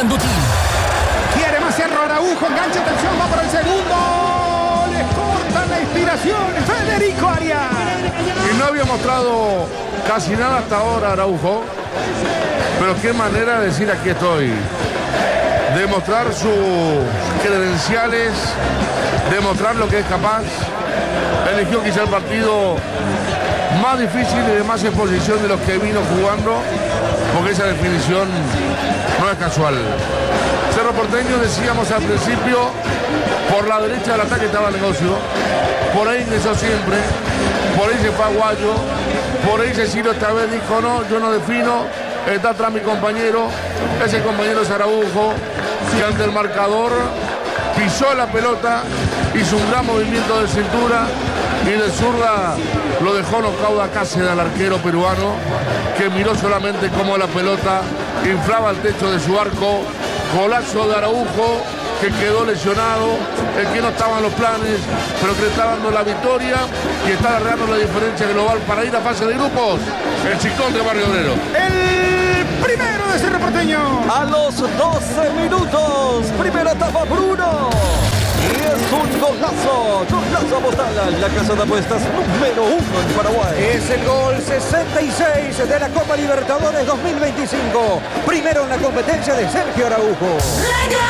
Anduti. Quiere más Cerro Araujo, engancha, atención, va por el segundo. Les cortan la inspiración, Federico Arias. Y no había mostrado casi nada hasta ahora Araujo. Pero qué manera de decir aquí estoy. Demostrar sus credenciales, demostrar lo que es capaz. Eligió quizá el partido más difícil y de más exposición de los que vino jugando, porque esa definición no es casual. Cerro Porteño, decíamos al principio, por la derecha del ataque estaba el negocio, por ahí ingresó siempre, por ahí se fue Aguayo, por ahí Cecilio esta vez dijo no, yo no defino, está atrás mi compañero, ese compañero es Araujo, que ante el marcador pisó la pelota, hizo un gran movimiento de cintura y de zurda lo dejó nocaut a Cáceres al arquero peruano, que miró solamente cómo la pelota inflaba el techo de su arco. Golazo de Araujo, que quedó lesionado, el que no estaba en los planes, pero que le está dando la victoria y está alargando la diferencia global para ir a fase de grupos. El Chicón de Barrio Obrero. El primero de Cerro Porteño. A los 12 minutos, primera etapa por 1. Y es un golazo Botala, la casa de apuestas número 1 en Paraguay. Es el gol 66 de la Copa Libertadores 2025. Primero en la competencia de Sergio Araujo.